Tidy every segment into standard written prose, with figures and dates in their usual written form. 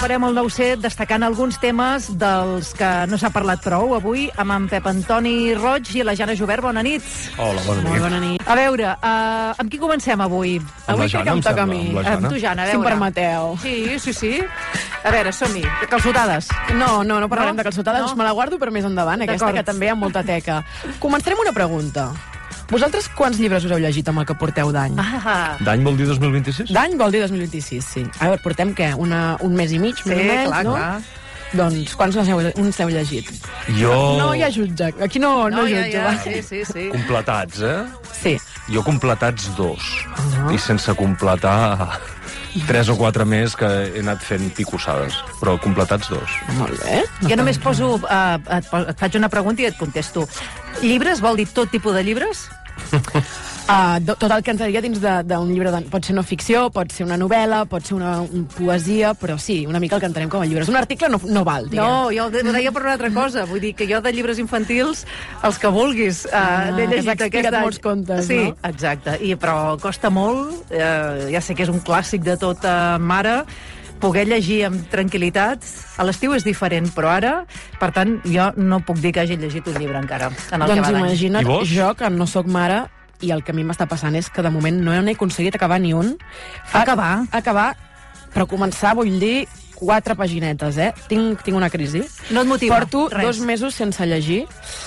Farem el 9C destacant alguns temes dels que no s'ha parlat prou avui amb en Pep Antoni Roig i la Jana Jovert. Bona nit. Hola, bona nit. Molt bona nit. A veure, amb qui comencem avui? Avui crec que em toca a mi. Amb tu, Jana, a Si em veure. permeteu. Sí. A veure, som-hi. Calçotades. No parlarem No? de calçotades, No? me la guardo per més endavant, aquesta, D'acord. que també hi ha molta teca. Començarem una pregunta. Vosaltres quants llibres us heu llegit amb el que porteu d'any? D'any vol dir 2026? D'any vol dir 2026, sí. A veure, portem què? Un mes i mig, més o menys, clar, no? clar. Doncs quants uns heu llegit? Jo... No hi ha jutge. Aquí no jutge. ja, va. sí. Completats, Sí. Jo completats 2. I sense completar 3 o 4 més que he anat fent picossades. Però completats 2. Molt bé. Jo només poso... et faig una pregunta i et contesto. Llibres vol dir tot tipus de llibres? Tot el que entraria dins d'un llibre, pot ser no ficció, pot ser una novel·la, pot ser una poesia, però sí, una mica el que entenem com a llibres. Un article no val, diguem. No, jo ho deia per una altra cosa. Vull dir que jo de llibres infantils, els que vulguis, n'he que llegit s'ha explicat molts contes, sí, no? Exacte. Però costa molt, ja sé que és un clàssic de tota mare, poder llegir amb tranquil·litat. A l'estiu és diferent, però ara, per tant, jo no puc dir que hagi llegit un llibre encara, en el que Doncs va d'any. imagina't, I vos? jo, que no sóc mare, i el que a mi m'està passant és que de moment no n'he aconseguit acabar ni un. Acabar, però començar vull dir 4 paginetes, Tinc una crisi. No et motiva? Porto Res. 2 mesos sense llegir,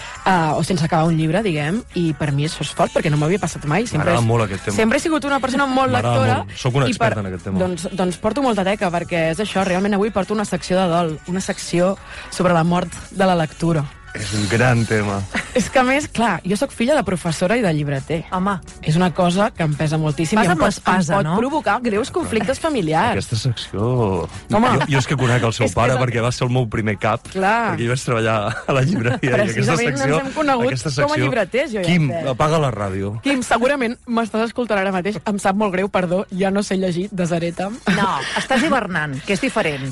o sense acabar un llibre, diguem, i per mi això és fort, perquè no m'havia passat mai. M'agrada molt aquest tema. Sempre he sigut una persona molt M'agrada lectora. molt. Sóc una i experta en aquest tema. Doncs porto molta teca, perquè és això, realment avui porto una secció de dol, una secció sobre la mort de la lectura. És un gran tema. És que, a més, clar, jo sóc filla de professora i de llibreter. Home, És una cosa que em pesa moltíssim Vas i amb l'espasa, em pot no? provocar greus conflictes familiars. Aquesta secció... Home. Jo és que conec el seu És que pare és- perquè va ser el meu primer cap. Clar. Perquè jo vaig treballar a la llibreria. I aquesta Precisament secció, ens hem conegut aquesta com a secció- llibreters, jo i en Quim, Pep. apaga la ràdio. Quim, segurament m'estàs escoltant ara mateix. Em sap molt greu, perdó, ja no sé llegir, desareta'm. no, estàs hivernant, que és diferent.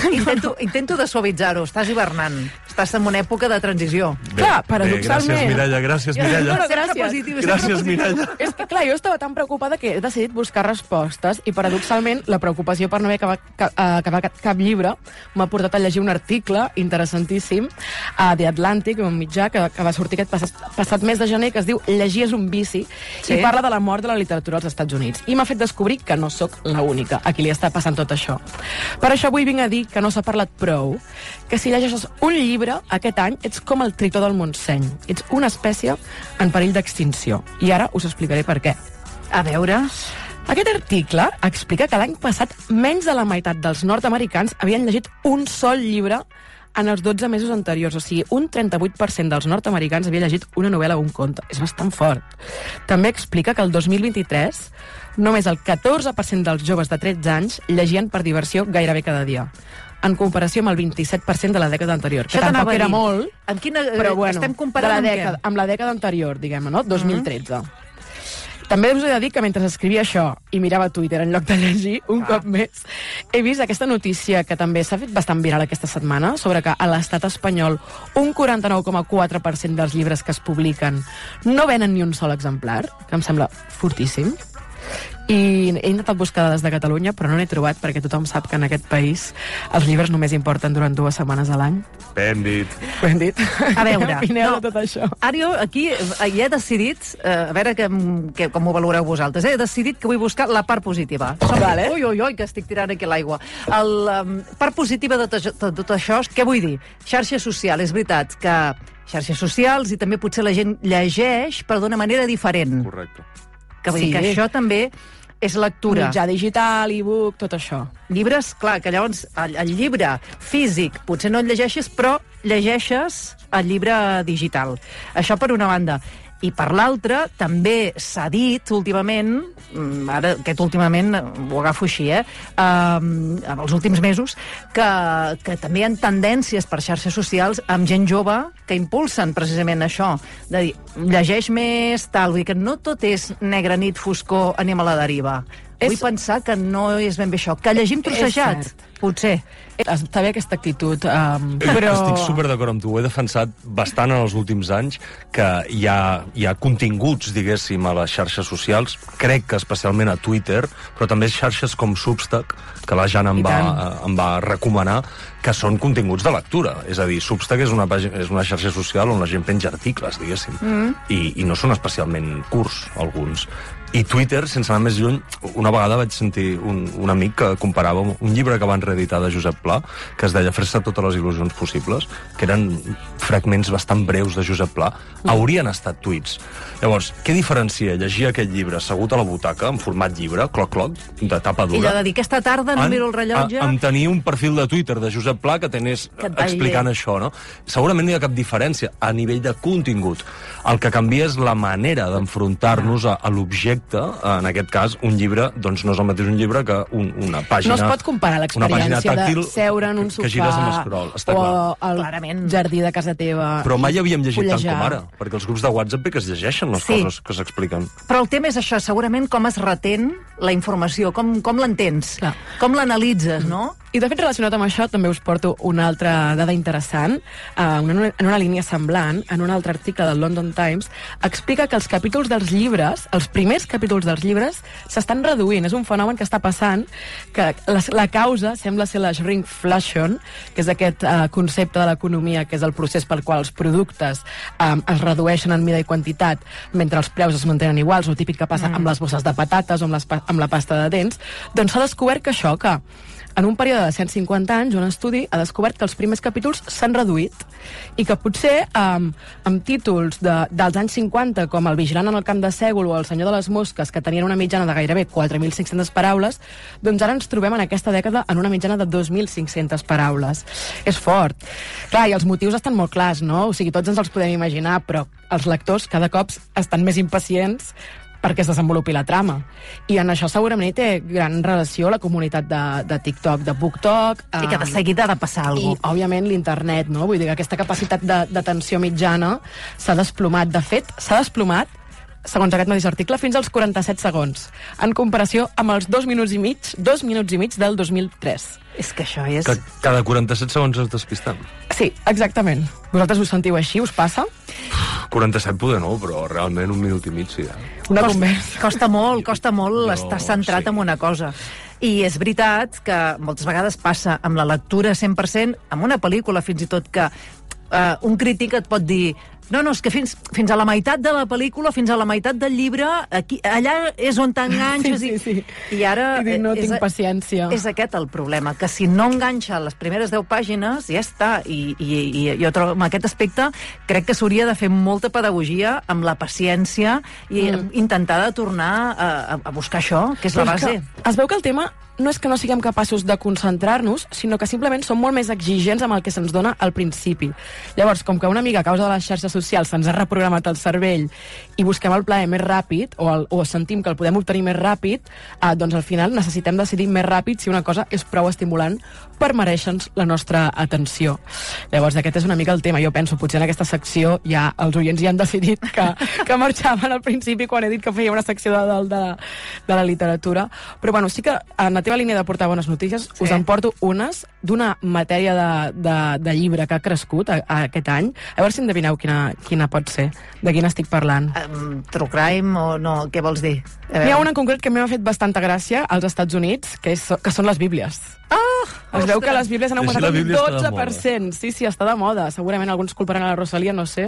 Intento de suavitzar-ho, estàs hivernant. Estàs en una època de transició. Clar, paradoxalment. Gràcies, Mireia, gràcies, Mireia. No, Sempre gràcies. positiu, sempre Gràcies, positiu. Mireia. És que, clar, jo estava tan preocupada que he decidit buscar respostes i, paradoxalment, la preocupació per no haver acabat cap llibre m'ha portat a llegir un article interessantíssim a The Atlantic, un mitjà que va sortir aquest passat mes de gener, que es diu Llegir és un vici, Sí. i parla de la mort de la literatura als Estats Units. I m'ha fet descobrir que no sóc l'única a qui li està passant tot això. Per això avui vinc a dir que no s'ha parlat prou, que si llegeixes un llibre aquest any ets com el tritó del Montseny. Ets una espècie en perill d'extinció. I ara us explicaré per què. A veure... Aquest article explica que l'any passat menys de la meitat dels nord-americans havien llegit un sol llibre en els 12 mesos anteriors. O sigui, un 38% dels nord-americans havia llegit una novel·la o un conte. És bastant fort. També explica que el 2023 només el 14% dels joves de 13 anys llegien per diversió gairebé cada dia, en comparació amb el 27% de la dècada anterior, que Això t'anava tampoc a era dir. molt, Amb quina... però bueno, estem comparant amb la dècada anterior, diguem-ne, no? 2013. També us he de dir que mentre escrivia això i mirava Twitter en lloc de llegir, un cop més, he vist aquesta notícia que també s'ha fet bastant viral aquesta setmana, sobre que a l'estat espanyol un 49,4% dels llibres que es publiquen no venen ni un sol exemplar, que em sembla fortíssim. I he intentat buscar dades de Catalunya, però no n'he trobat, perquè tothom sap que en aquest país els llibres només importen durant 2 setmanes a l'any. Ben dit. Ho hem dit. A veure, Opineu no. de tot això. Ara jo aquí ja he decidit, a veure com ho valoreu vosaltres, he decidit que vull buscar la part positiva. Vale. Ui, que estic tirant aquí l'aigua. La part positiva de tot això, què vull dir? Xarxa social, és veritat que xarxes socials i també potser la gent llegeix però d'una manera diferent. Correcte. Que vull dir Sí. que això també és lectura. Mitjà digital, e-book, tot això. Llibres, clar, que llavors el llibre físic potser no el llegeixes, però llegeixes el llibre digital. Això per una banda. I per l'altra, també s'ha dit últimament, ara aquest últimament ho agafo així, en els últims mesos, que també hi ha tendències per xarxes socials amb gent jove que impulsen precisament això, de dir, llegeix més, tal, vull dir que no tot és negre nit, foscor, anem a la deriva. Vull pensar que no és ben bé això. Que llegim trossejat, potser. Està bé aquesta actitud, però... Estic super d'acord amb tu. Ho he defensat bastant en els últims anys, que hi ha continguts, diguéssim, a les xarxes socials, crec que especialment a Twitter, però també xarxes com Substack, que la Jana em va recomanar, que són continguts de lectura. És a dir, Substack és una xarxa social on la gent penja articles, diguéssim, i no són especialment curts, alguns. I Twitter, sense anar més lluny, una vegada vaig sentir un amic que comparava un llibre que van reeditar de Josep Pla, que es deia Fes-te totes les il·lusions possibles, que eren fragments bastant breus de Josep Pla, haurien estat tuits. Llavors, què diferencia llegir aquest llibre assegut a la butaca, en format llibre, cloc-cloc, de tapa dura... I allò de dir, aquesta tarda no miro el rellotge... Em tenia un perfil de Twitter de Josep Pla que t'anés explicant això, no? Segurament no hi ha cap diferència a nivell de contingut. El que canvia és la manera d'enfrontar-nos a l'objecte, en aquest cas, un llibre, doncs no és el mateix un llibre que una pàgina... No es pot comparar l'experiència de seure en un sofà o al jardí de casa teva. Però mai havíem llegit tant com ara, perquè els grups de WhatsApp que es llegeixen les coses que s'expliquen. Però el tema és això, segurament com es retén la informació, com l'entens, com l'analitzes, no? I de fet, relacionat amb això, també us porto una altra dada interessant. En una línia semblant, en un altre article del London Times, explica que els capítols dels llibres, els primers capítols dels llibres, s'estan reduint. És un fenomen que està passant, que la causa sembla ser la shrinkflation, que és aquest concepte de l'economia, que és el procés pel qual els productes es redueixen en mida i quantitat, mentre els preus es mantenen iguals, o típic que passa amb les bosses de patates o amb la pasta de dents. Doncs s'ha descobert que això, que en un període de 150 anys, un estudi ha descobert que els primers capítols s'han reduït i que potser amb títols dels anys 50, com El vigilant en el camp de sègol o El senyor de les mosques, que tenien una mitjana de gairebé 4.500 paraules, doncs ara ens trobem en aquesta dècada en una mitjana de 2.500 paraules. És fort. Clar, i els motius estan molt clars, no? O sigui, tots ens els podem imaginar, però els lectors cada cop estan més impacients perquè es desenvolupi la trama. I en això segurament té gran relació la comunitat de TikTok, de BookTok... I que de seguida ha de passar alguna I, cosa. òbviament, l'internet, no? Vull dir que aquesta capacitat d'atenció mitjana s'ha desplomat. De fet, s'ha desplomat, segons aquest mateix article, fins als 47 segons, en comparació amb els 2 minuts i mig del 2003. És que això és... Que cada 47 segons es despisten. Sí, exactament. Vosaltres us sentiu així? Us passa? 47 poder no, però realment 1 minut i mig sí. Una conversa. Costa molt estar centrat en una cosa. I és veritat que moltes vegades passa amb la lectura 100%, amb una pel·lícula fins i tot, que un crític et pot dir no, és que fins a la meitat de la pel·lícula, fins a la meitat del llibre, allà és on t'enganxes. Sí. I ara... I no tinc paciència. És aquest el problema, que si no enganxa les primeres 10 pàgines, ja està. I jo trobo, en aquest aspecte, crec que s'hauria de fer molta pedagogia amb la paciència i intentar de tornar a buscar això, que és la base. Es veu que el tema no és que no siguem capaços de concentrar-nos, sinó que simplement som molt més exigents amb el que se'ns dona al principi. Llavors, com que una mica a causa de les xarxes socials se'ns ha reprogramat el cervell i busquem el plaer més ràpid, o sentim que el podem obtenir més ràpid, doncs al final necessitem decidir més ràpid si una cosa és prou estimulant per mereixer-nos la nostra atenció. Llavors, aquest és una mica el tema. Jo penso, potser en aquesta secció ja els oients ja han decidit que marxaven al principi quan he dit que feia una secció de la literatura. Però bueno, sí que en la teva línia de portar bones notícies us en porto unes d'una matèria de llibre que ha crescut aquest any. A veure si endevineu quina pot ser. De quina estic parlant? True crime o no? Què vols dir? N'hi ha una en concret que m'ha fet bastanta gràcia als Estats Units, que són les Bíblies. Es veu que les Bíblies han augmentat un 12%. Sí, està de moda. Segurament alguns culparan a la Rosalia, no sé.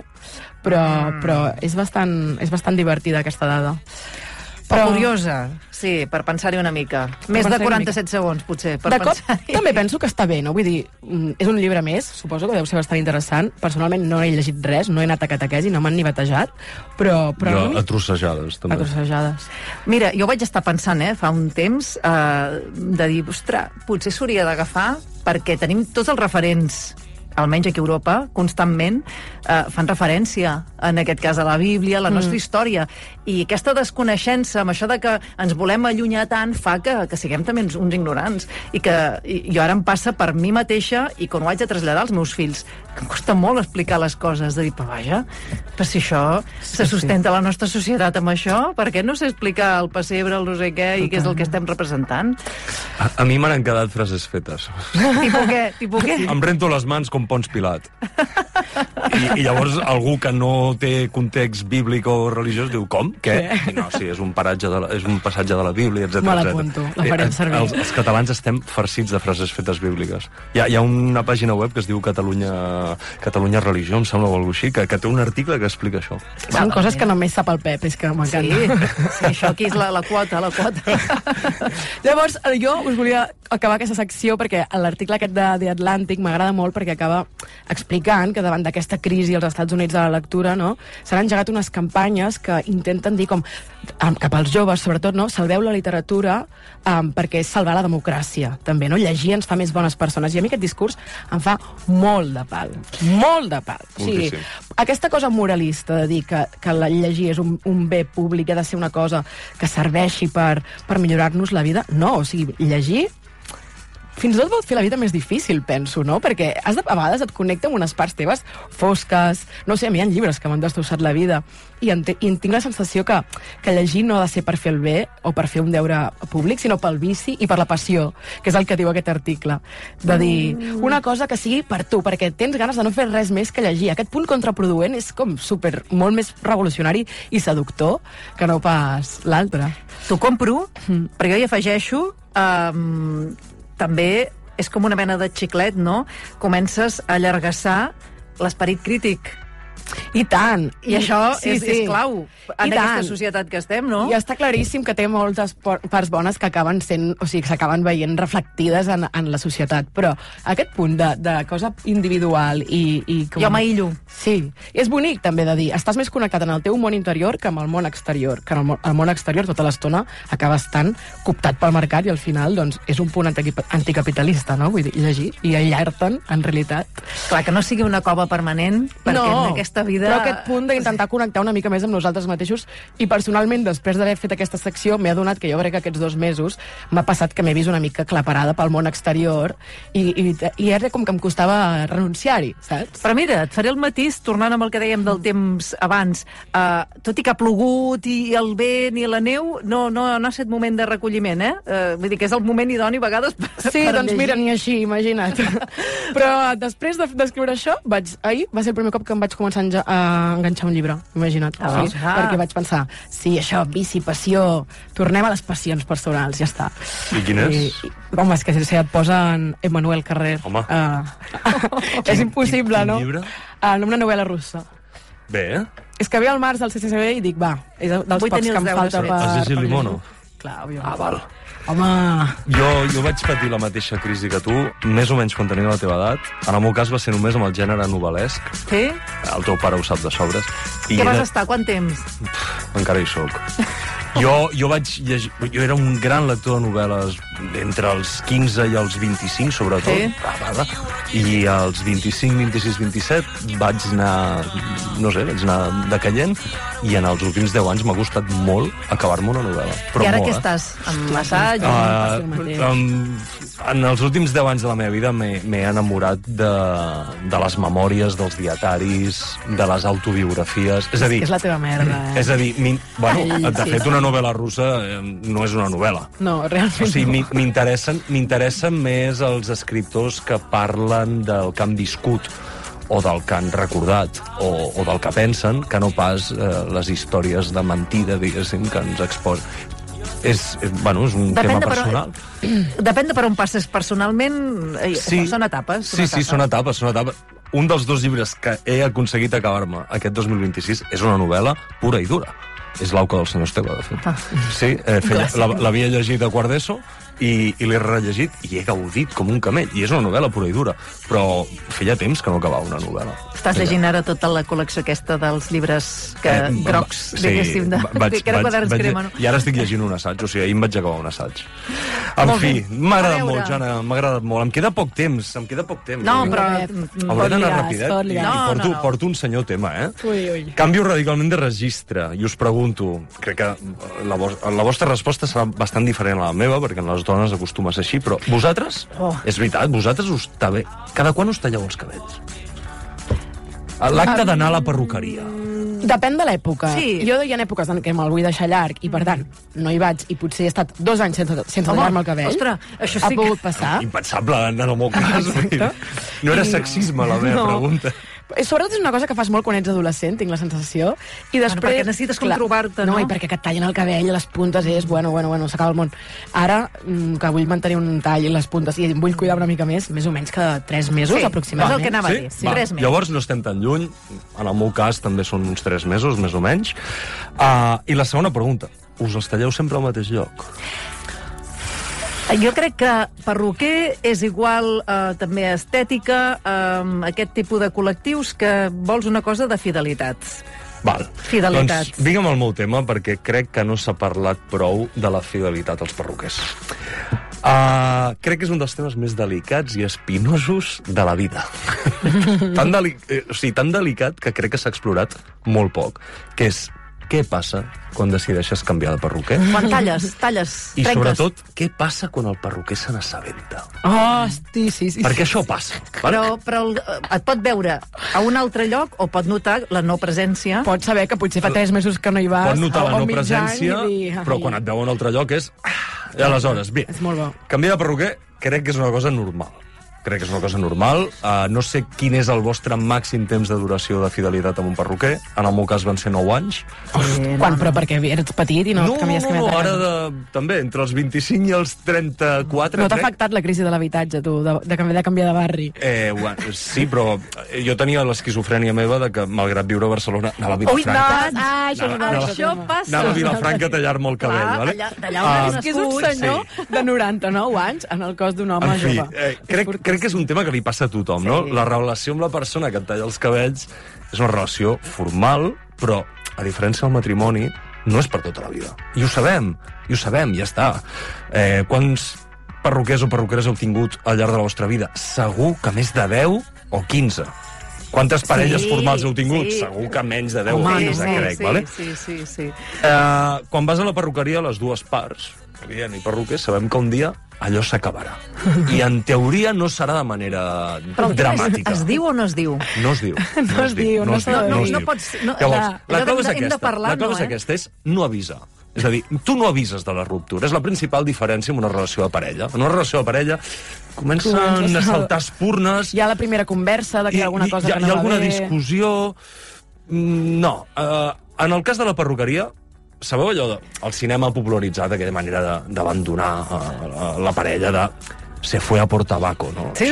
Però és bastant divertida aquesta dada. Però curiosa, sí, per pensar-hi una mica. Més de 47 segons, potser, per pensar-hi. També penso que està bé, no? Vull dir, és un llibre més, suposo que deu ser bastant interessant. Personalment no he llegit res, no he anat a catequesi, no m'han ni batejat, però jo a trossejades, també. A trossejades. Mira, jo vaig estar pensant, fa un temps, de dir, ostres, potser s'hauria d'agafar, perquè tenim tots els referents almenys aquí a Europa, constantment fan referència, en aquest cas, a la Bíblia, a la nostra història. I aquesta desconeixença, amb això de que ens volem allunyar tant, fa que siguem també uns ignorants. I jo ara em passa per mi mateixa, i quan ho haig de traslladar als meus fills, que em costa molt explicar les coses, de dir, però vaja, però si això se sustenta la nostra societat amb això, per què no sé explicar el pessebre, el no sé què, i què és el que estem representant? A mi m'han quedat frases fetes. Tipo què? Em rento les mans com Pons Pilat. I llavors algú que no té context bíblic o religiós diu, com? Què? I no, sí, és un passatge de la Bíblia, etc. Me l'apunto, la farem servir. Els catalans estem farcits de frases fetes bíbliques. Hi ha una pàgina web que es diu Catalunya Religió, em sembla, o alguna cosa així, que té un article que explica això. Són coses que només sap el Pep, és que m'encanta. Sí, això aquí és la quota, Llavors, jo us volia acabar aquesta secció perquè l'article aquest de The Atlantic m'agrada molt perquè acaba explicant que davant d'aquesta crisi als Estats Units de la lectura, no, s'han engegat unes campanyes que intenten dir com, cap als joves, sobretot, no, salveu la literatura perquè és salvar la democràcia, també, no? Llegir ens fa més bones persones. I a mi aquest discurs em fa molt de pal. Molt de pal. O sigui, aquesta cosa moralista de dir que llegir és un bé públic, ha de ser una cosa que serveixi per millorar-nos la vida, no, o sigui, llegir fins i tot pot fer la vida més difícil, penso, no? Perquè a vegades et connecta amb unes parts teves fosques. No sé, a mi hi ha llibres que m'han destrossat la vida i tinc la sensació que llegir no ha de ser per fer el bé o per fer un deure públic, sinó pel vici i per la passió, que és el que diu aquest article. De dir, una cosa que sigui per tu, perquè tens ganes de no fer res més que llegir. Aquest punt contraproduent és com molt més revolucionari i seductor que no pas l'altre. T'ho compro, perquè jo hi afegeixo... també és com una mena de xiclet, no? Comences a allargassar l'esperit crític. I tant. I això és clau en aquesta societat que estem, no? I està claríssim que té moltes parts bones que acaben sent, o sigui, que s'acaben veient reflectides en la societat. Però aquest punt de cosa individual i com... Jo m'aïllo. Sí. I és bonic, també, de dir, estàs més connectat en el teu món interior que amb el món exterior. Que el món exterior, tota l'estona, acaba estant cooptat pel mercat i al final, doncs, és un punt anticapitalista, no? Vull dir, llegir i aïllar-te'n, en realitat. Clar, que no sigui una cova permanent, perquè en aquesta vida... Però aquest punt d'intentar connectar una mica més amb nosaltres mateixos, i personalment, després d'haver fet aquesta secció, m'he adonat que jo crec que aquests 2 mesos m'ha passat que m'he vist una mica aclaparada pel món exterior i era com que em costava renunciar-hi, saps? Però mira, et faré el matís, tornant amb el que dèiem del temps abans. Tot i que ha plogut i el vent i la neu, no ha estat moment de recolliment, Vull dir que és el moment idoni a vegades per doncs mira, ni així, imagina't. Però després d'escriure això, ahir va ser el primer cop que em vaig començar a enganxar un llibre, imagina't. Perquè vaig pensar, sí, això, vici, passió, tornem a les passions personals, ja està. I quin és? Home, és que si et posen Emmanuel Carrer... Home. És impossible, no? Quin llibre? Una novel·la russa. Bé, És que ve al març del CCCB i dic, va, és dels pocs que em falta per... Has llegit Limono? Clar, òbviament. Val. Home... Jo vaig patir la mateixa crisi que tu, més o menys quan tenia la teva edat. En el meu cas va ser només amb el gènere novel·lesc. Sí? El teu pare ho sap de sobres. Què vas estar? Quant temps? Encara hi soc. Jo vaig llegir... Jo era un gran lector de novel·les entre els 15 i els 25, sobretot. Sí. I als 25, 26, 27 vaig anar decaient, i en els últims 10 anys m'ha costat molt acabar-me una novel·la. I ara què estàs? Amb assaig? En els últims 10 anys de la meva vida m'he enamorat de les memòries, dels dietaris, de les autobiografies. És a dir... És la teva merda, És a dir, de fet, una novel·la russa no és una novel·la. No, realment o sigui, m'interessen més els escriptors que parlen del que han viscut o del que han recordat o del que pensen, que no pas les històries de mentida, diguéssim, que ens exposen. És un tema personal. Depèn de per on passes personalment. Són etapes. Sí, són etapes. Un dels 2 llibres que he aconseguit acabar-me aquest 2026 és una novel·la pura i dura. És l'Auca del senyor Esteve, de fet. Sí, l'havia llegit a quart d'ESO i l'he rellegit i he gaudit com un camell. I és una novel·la pura i dura, però feia temps que no acabava una novel·la. Estàs llegint ara tota la col·lecció aquesta dels llibres grocs, diguéssim, que era quaderns crema, no? I ara estic llegint un assaig, o sigui, ahir em vaig acabar un assaig. En fi, m'ha agradat molt, Jana, m'ha agradat molt. Em queda poc temps. No, però... Hauré d'anar rapidet. No. Porto un senyor tema, Ui. Canvio radicalment de registre i us pregunto, crec que la vostra resposta serà bastant diferent a la meva, perquè en les dones acostuma a ser així, però vosaltres, és veritat, vosaltres cada quan us talleu els cabells? L'acte d'anar a la perruqueria. Depèn de l'època. Sí. Jo hi ha èpoques en què me'l vull deixar llarg i, per tant, no hi vaig, i potser he estat 2 anys sense tallar-me el cabell. Ostres, això ha sí pogut passar. Impensable, en el meu cas. No era sexisme, la meva pregunta. Sobretot és una cosa que fas molt quan ets adolescent, tinc la sensació. I després, perquè necessites controbar-te, no? No, i perquè que et tallin el cabell, les puntes, és bueno, s'acaba el món. Ara, que vull mantenir un tall i les puntes, i em vull cuidar una mica més o menys cada 3 mesos, aproximadament. És el que anava a dir, 3 mesos. Llavors no estem tan lluny, en el meu cas també són uns 3 mesos, més o menys. I la segona pregunta, us els talleu sempre al mateix lloc? Jo crec que perruquer és igual també estètica, aquest tipus de col·lectius que vols una cosa de fidelitat. Val. Fidelitat. Doncs vinc amb el meu tema, perquè crec que no s'ha parlat prou de la fidelitat als perruquers. Crec que és un dels temes més delicats i espinosos de la vida. Tan delicat que crec que s'ha explorat molt poc, que és què passa quan decideixes canviar de perruquer? Quan talles, I trenques. sobretot, què passa quan el perruquer se n'assabenta? Hosti, sí. Perquè això passa. Però et pot veure a un altre lloc o pot notar la no presència. Pots saber que potser fa 3 mesos que no hi vas. Pot notar la o no mig presència, any, i però quan et veu a un altre lloc és... I aleshores, bé, És molt bo. canviar de perruquer crec que és una cosa normal. No sé quin és el vostre màxim temps de duració de fidelitat amb un perruquer. En el meu cas van ser 9 anys. Però perquè eres petit i no et canvies No, ara també, entre els 25 i els 34. No t'ha afectat la crisi de l'habitatge, tu, de canviar de barri? Sí, però jo tenia l'esquizofrènia meva de que, malgrat viure a Barcelona, anava a Vilafranca. Això passa. Anava a Vilafranca a tallar-me el cabell, vale? D'allà on És que és un senyor de 99 anys en el cos d'un home En fi, jove. crec que és un tema que li passa a tothom, no? La relació amb la persona que et talla els cabells és una relació formal, però, a diferència del matrimoni, no és per tota la vida. I ho sabem, ja està. Quants perruquers o perruqueres heu tingut al llarg de la vostra vida? Segur que més de 10 o 15. Quantes parelles formals heu tingut? Sí. Segur que menys de 10 o 15, crec, vale? Sí. Quan vas a la perruqueria, les dues parts, client i perruquer, sabem que un dia allò s'acabarà. I en teoria no serà de manera dramàtica. Es diu o no es diu? No es diu. No es diu. No pots... Llavors, la clau és hem de parlar, aquesta, és no avisar. És a dir, tu no avises de la ruptura. És la principal diferència amb una relació de parella. En una relació de parella comencen a saltar espurnes... Hi ha la primera conversa de que hi ha alguna cosa que no va bé. Hi ha alguna discussió... No. En el cas de la perruqueria, sabeu allò del cinema popularitzat, aquella manera d'abandonar la parella, de se fue a por tabaco, no? Sí.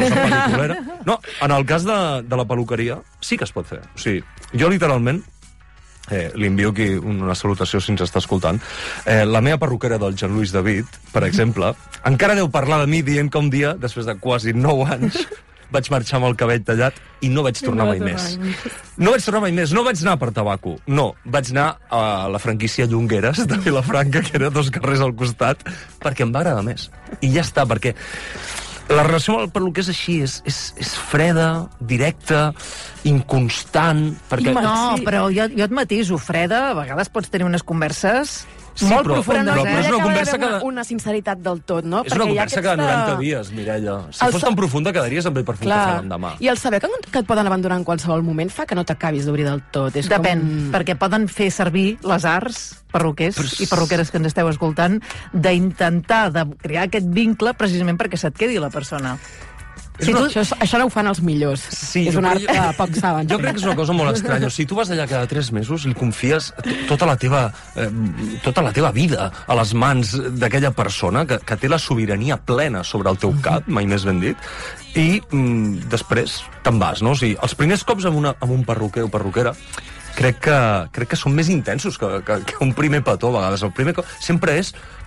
No, en el cas de la peluqueria sí que es pot fer. O sigui, jo literalment li envio aquí una salutació si ens està escoltant. La meva perruquera del Jean Louis David, per exemple, encara deu parlar de mi dient que un dia, després de quasi 9 anys, vaig marxar amb el cabell tallat i no vaig tornar mai més. No vaig tornar mai més, no vaig anar per tabaco. No, vaig anar a la franquícia Llongueres de Vilafranca, que era 2 carrers al costat, perquè em va agradar més. I ja està, perquè la relació amb el perruquer és així, és freda, directa, inconstant... Perquè... No, però jo et matiso, freda, a vegades pots tenir unes converses... Sí, molt però profundes, és una conversa que... Una sinceritat del tot, no? És una conversa cada 90 dies, Mireia. Si fos tan profunda, quedaries amb ell per fer un cafè l'endemà. I el saber que et poden abandonar en qualsevol moment fa que no t'acabis d'obrir del tot. Depèn, perquè poden fer servir les arts, perruquers i perruqueres que ens esteu escoltant, d'intentar de crear aquest vincle precisament perquè se't quedi la persona. Això no ho fan els millors. Sí, és un art que pocs saben. Jo crec que és una cosa molt estranya. Si tu vas allà cada 3 mesos, li confies tota la teva vida a les mans d'aquella persona que té la sobirania plena sobre el teu cap, mai més ben dit, i després te'n vas, no? O sigui, els primers cops amb un perruquer o perruquera crec que són més intensos que un primer petó, a vegades. El primer cop sempre és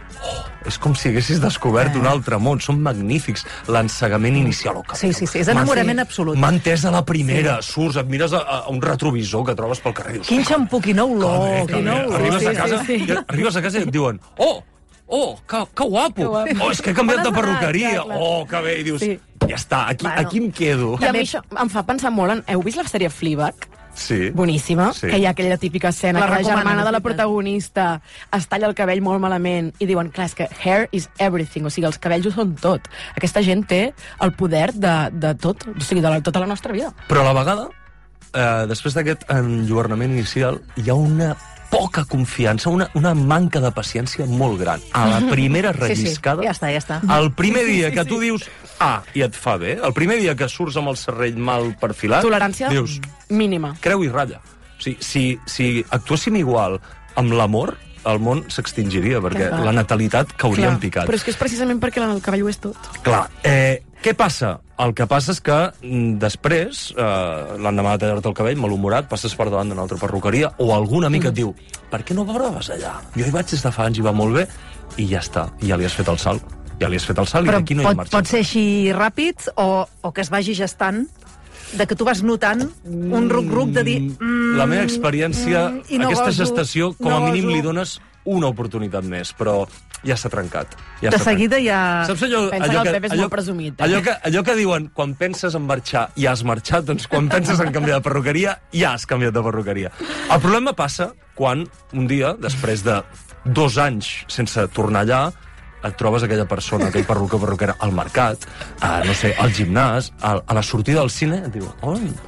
és com si haguessis descobert un altre món. Són magnífics. L'ensegament inicial. Sí, és enamorament absolut. M'ha entès a la primera. Surts, et mires a un retrovisor que trobes pel carrer. Quin xampú, quina olor, quina olor. Arribes a casa i et diuen, que guapo. És que he canviat de perruqueria. Que bé. I dius, ja està, aquí em quedo. I a mi això em fa pensar molt en... Heu vist la sèrie Fleabag? Sí. Boníssima, sí. Que hi ha aquella típica escena que la germana de la protagonista es talla el cabell molt malament i diuen, clar, és que hair is everything, o sigui, els cabells ho són tot. Aquesta gent té el poder de tot, o sigui, de tota la nostra vida. Però a la vegada, després d'aquest enlluernament inicial, hi ha una poca confiança, una manca de paciència molt gran. A la primera relliscada... Sí, ja està. El primer dia que tu dius i et fa bé, el primer dia que surts amb el serrell mal perfilat... Tolerància dius, mínima. Creu i ratlla. O sigui, si actuéssim igual amb l'amor, el món s'extingiria, perquè la natalitat cauria en picat. Però és que és precisament perquè el cabell ho és tot. Clar. Què passa? El que passa és que després, l'endemà de tallar-te el cabell, malhumorat, passes per davant d'una altra perruqueria, o algun amic et diu, per què no proves allà? Jo hi vaig des de fa anys i va molt bé, i ja està, ja li has fet el salt. Ja li has fet el salt i d'aquí no hi ha marxa. Però pot ser així ràpid o que es vagi gestant, de que tu vas notant un ruc-ruc de dir... La meva experiència, aquesta gestació, com a mínim li dones una oportunitat més, però ja s'ha trencat. De seguida ja... Saps allò... Pensa que el Pep és molt presumit. Allò que diuen, quan penses en marxar ja has marxat, doncs quan penses en canviar de perruqueria, ja has canviat de perruqueria. El problema passa quan un dia, després de 2 anys sense tornar allà, et trobes aquella persona, aquell perruquera al mercat, no sé, al gimnàs, a la sortida del cine, et diu,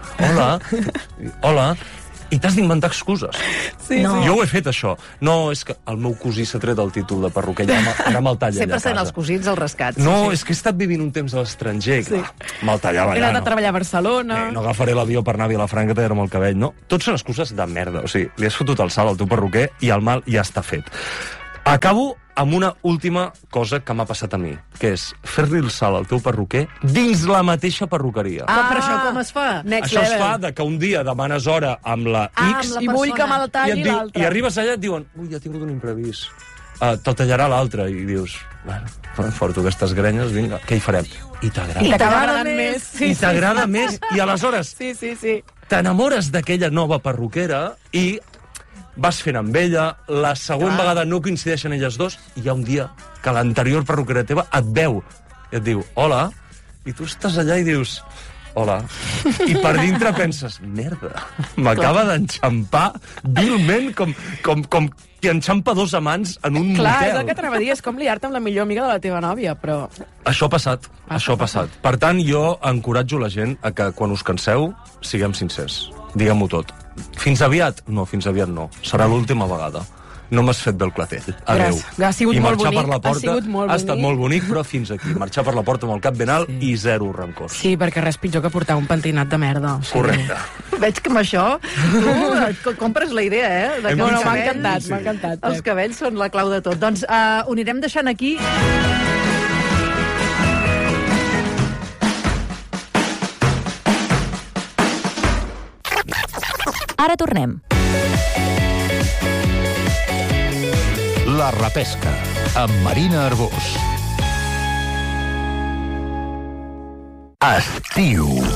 hola, i t'has d'inventar excuses. Sí, no. Jo ho he fet, això. No, és que el meu cosí s'ha tret el títol de perruquer, era me'l talla allà a casa. Sempre sent els cosins als rescats. No, és que he estat vivint un temps a l'estranger, me'l tallava allà. He anat a treballar a Barcelona. No agafaré l'avió per anar a Vilafranca a tallar-me el cabell, no. Tot són excuses de merda, o sigui, li has fotut el salt al teu perruquer i el mal ja està fet. Acabo amb una última cosa que m'ha passat a mi, que és fer-li el salt al teu perruquer dins la mateixa perruqueria. Però això com es fa? Això es fa de que un dia demanes hora amb la X i vull que me'l talli l'altre. I arribes allà i et diuen, ui, ja he tingut un imprevist. Te'l tallarà l'altre. I dius, bueno, porto aquestes grenyes, vinga, què hi farem? I t'agrada. I t'agrada més. I t'agrada més. I aleshores sí. t'enamores d'aquella nova perruquera i vas fent amb ella, la següent vegada no coincideixen elles dos, i hi ha un dia que l'anterior perruquera teva et veu i et diu, hola, i tu estàs allà i dius, hola, i per dintre penses, merda, m'acaba d'enxampar vilment com qui enxampa 2 amants en un motel. Clar, és el que t'anava a dir, és com liar-te amb la millor amiga de la teva nòvia, però... Això ha passat, això ha passat. Per tant, jo encoratjo la gent a que quan us canseu, siguem sincers, diguem-ho tot. Fins aviat? No, fins aviat no. Serà l'última vegada. No m'has fet bé el clatell. Adéu. Ha sigut molt bonic. Per la porta, ha estat molt bonic, però fins aquí. Marxar per la porta amb el cap ben alt i 0 rancors. Sí, perquè res pitjor que portar un pentinat de merda. Correcte. Veig que amb això tu compres la idea, eh? No, m'ha encantat, m'ha encantat. Els cabells són la clau de tot. Doncs ho anirem deixant aquí. Ara tornem. La repesca, amb Marina Arbós. Estiu.